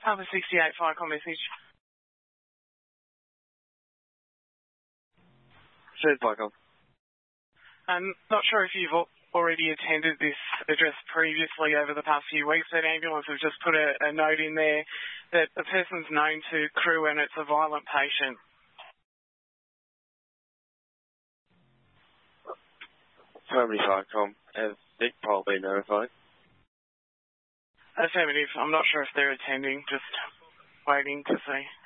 Papa 68 Ficon message. Said Ficon. I'm not sure if you've already attended this address previously over the past few weeks, but ambulance have just put a note in there that the person's known to crew and it's a violent patient. Family Ficon. Has Nick Paul been notified? Affirmative. I'm not sure if they're attending, just waiting to see.